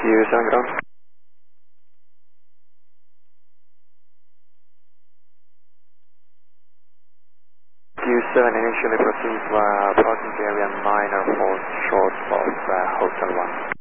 Q7 ground. Q7 initially proceeds via parking area 9 or 4 short of Hotel 1.